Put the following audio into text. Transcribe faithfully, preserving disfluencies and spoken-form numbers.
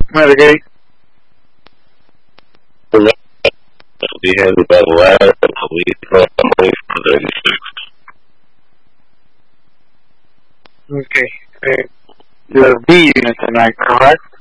Okay. Be handed by the ladder until we throw away from thirty-six. Okay. Uh, the B unit tonight, correct?